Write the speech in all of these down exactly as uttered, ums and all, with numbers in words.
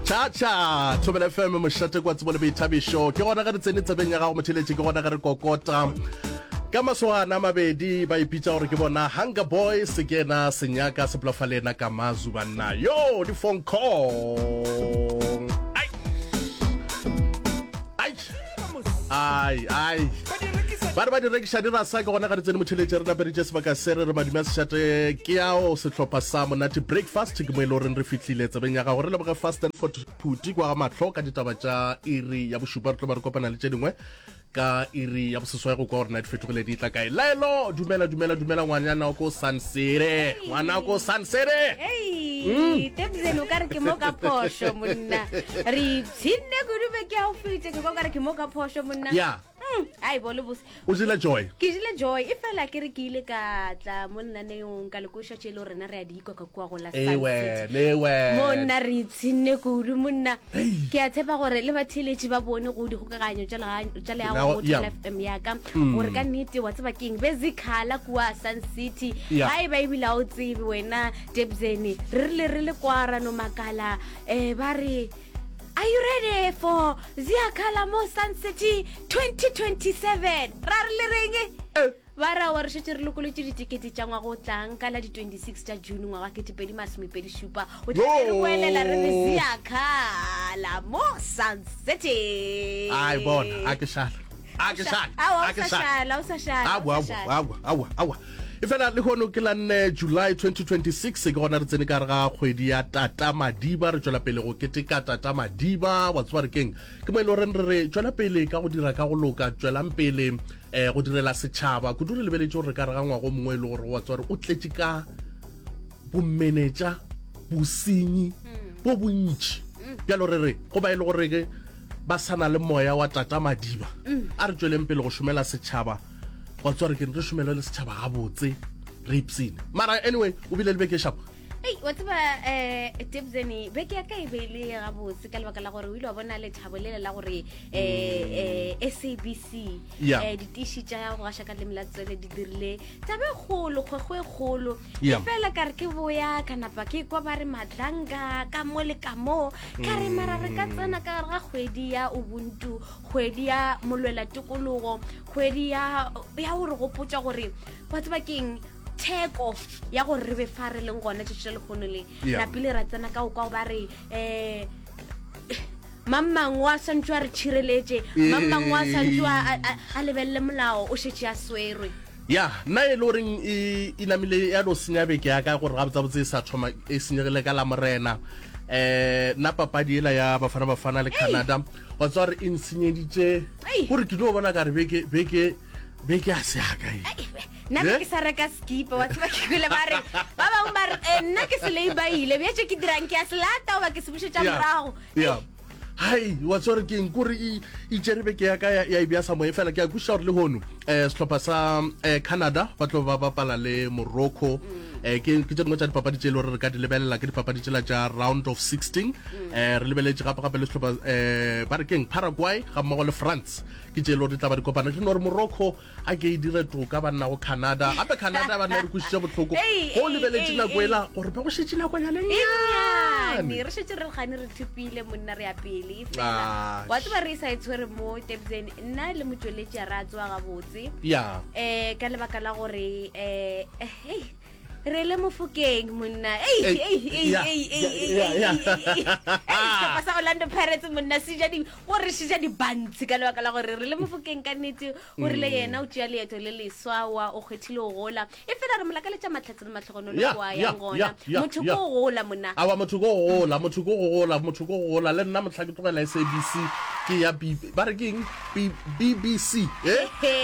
Cha-cha, Thobela F M moshate kwa tsebole boithabišo ke gona ga re tsene tsebeng ya gago motheletše ke gona ga re kokota ka masogana a mabedi ba ipitša gore ke bona Hunger Boys ke ena senyaka sepolofalena ka mazu banna yo di phone call ai ai ai ai ba re ba direkša di rasa ke gona ga re tsene motheletše re naperetše sebaka se re re madimo a sešate ke yao sehlopha sa monate breakfast ke mo e le goreng re fihlile tsebeng ya gago re leboge fast and phuti kwa ga mahlo ka ditaba tša iri ya bošupa re tlo ba re kopana le tše dingwe ka iri ya boseswa go kwa gore night fetogile di tla kae laelo dumela dumela dumela ngwanyana o ko Sansere ngwana o ko Sansere hey tebzeni o ka re ke mo ka phosho monna re tshine go dube ke a o fitse ke go ka re ke mo ka phosho monna ya ai bole bos o jile Joy ke jile Joy e fela ke re ke ile ka tla monna ne yong ka le go shotse le rena re a di ikwa ka kwa go la ewe lewe monna re tshine go du monna ke a tshepa gore le batheletši ba bone go di go kaganyo tša le tša le ya go tla F M ya ka gore ka nnete wa tseba keng bezikhala kwa Sun City hai ba ibila o tsebe wena Debzeni re le re le kwara no makala eh ba re are you ready for Ziyakhala mo Sun City twenty twenty-seven ra re le reng ba ra wa re shetse re lokoletse ditikete tša ngwa go tlang ka la di twenty-six tša June ngwa ga ke tepedi masomepedi shupa o tla re boelela re re Ziyakhala mo Sun City ai bona a ke shala a ke shala a ke shala o sa shala awa awa awa awa e fela le gono ke la nne July twenty twenty-six ke gona re tsene ka re ga kgwedi ya Tata Madiba re tswela pele go keteka Tata Madiba wa tswa re keng ke mo ile re re tswela pele ka go dira ka go loka tswelang pele eh go direla setšhaba go dule lebeletse gore ka re ga ngwa go mongwe le gore wa tswa re o tletse ka bo manager bosenyi bo bontši bjalo re re go ba ile gore ke ba sana le moya wa Tata Madiba a re tsweleng pele go šomela setšhaba wa tswa re ke re šomela le setšhaba ga botse re ipsine mara anyway o bile le beke shapo hey wa tseba eh Debzeni beke ya ka e bele ga botse ka lebaka la gore o ile wa bona le thabolele la gore eh S A B C eh ditishi tša go gasha ka le melatsele di dirile tabe kholo khogwe kholo e fela ka re ke boya kana pa ke kwa ba re madlanga ka mo le ka mo ka re mara re ka tsena ka ga kgwedi ya Ubuntu kgwedi ya molwela tikologo kgwedi ya ya gore go potsa gore wa tseba keng theko ya go re be fare leng gona tšhe le kgono le la pile ra tsena ka o ka ba re eh mamang wa santswa re tshireletse mamang wa santswa a lebelle molao o shetse ya swerwe ya na e loring e inamile ya do senya beke ya ka gore ga botsa botse sa thoma e senyegile ka la morena eh na papadi ela ya bafana bafana le Canada wa tswa re insenyeditse gore ke do bona ka re beke beke beke a se ga kae na ke sa reka skipa wa tseba ke le bare ba ba ba nna ke se le ba ile bja ke dirang ke a slata o ba ke se bushetsa morago ya hai wa tsore ke nkuri i i jerebe ke ya ka ya ibia sa mo e fela ke a kusha re le hono eh sehlopha sa Canada ba tlo ba bapala le Morocco eh ke ke tšengwe tša dipapadi tše le re ka di lebelela ke dipapadi tšela tša round of sixteen eh re lebeletse gape gape le sehlopha eh ba re keng Paraguay ga mmogo le France ke tše le di tla ba di kopana ke no re Morocco a ke e dire toka ba nna go Canada gape Canada ba nna re kušitša botlhoko go lebeletse na goela gore ba go šetse na kwa nyaleng ya ni re šetse re gane re thupile monna re ya pele fela wa tseba re sa itshwere mo Debzeni nna le motsweletši a ra tswa ga botse ya eh ka lebaka la gore eh hey re le mofokeng monna ei ei ei ei ei ka pasa Orlando Pirates monna se ja di gore se ja di bantsi ka lebaka la gore re le mofokeng ka nnete gore le yena o tšea leeto le leswawa o kgethile o gola e fela re molaka le tša matlhatse le matlhogono le kwa ya ngona motho go gola monna awa motho go gola motho go gola motho go gola le nna motlhake tlogela S A B C ke ya ba re keng B B C eh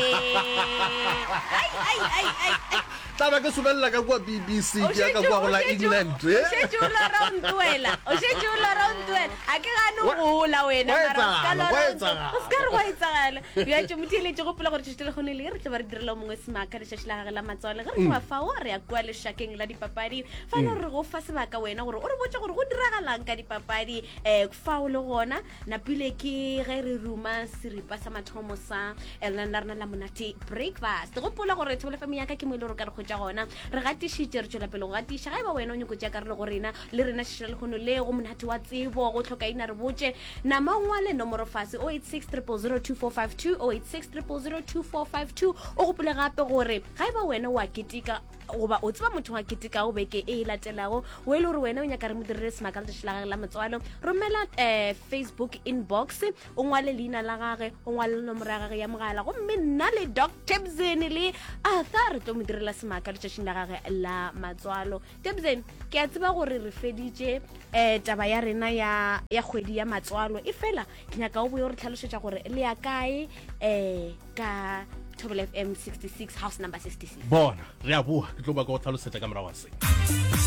ai ai ai ai taba ke subella ka kwa B B C ke ka kwa go la England eh o se jula round twela o se jula round twela a ke ga no gola wena mara ka lo o ska re wa itsagala ya tšo motile tšo gopola gore tšhe le gone le re tla ba re direla mongwe semaka le tšhe la gagela matswala ge re ba fa o re ya kwa le shakeng la dipapadi fa no re go fa sebaka wena gore o re botse gore go diragalang ka dipapadi eh fa o le gona na pile ke ge re ruma seripa sa mathomo sa elana rena la monate breakfast gopola gore Thobela F M ya ka ke mo ile re ka re tša gona re gatišitše re tšwela pele go gatiša ga e ba wena o nyako tša ka re le go rena le rena šešela le kgono le go monate wa tsebo go go tlhoka ina re botse nama ngwale nomoro fase oh eight six zero zero two four five two oh eight six zero zero two four five two o gopole gape gore ga eba wena wa ketika goba o tseba motho wa ketika o beke e latelago o ile gore wena o nyaka re mo direle semaka le tshilageng la motswalo romela eh, Facebook inbox o ngwale leina la gage o ngwale nomoro ya gage ya mogala go mme nna le Doc Tebzeni le Arthur re tlo mo direla semaka le tshilageng la gage la motswalo. Tebzeni ke a tseba gore re feditše eh taba ya rena ya ya kgwedi ya motswalo e fela ke nyaka o bo re tlhalosetsa gore le ya kae eh ka Thobela F M sixty-six house number sixty-six bona re a bua ke tlo ba go tlhalosetsa ka morago wa se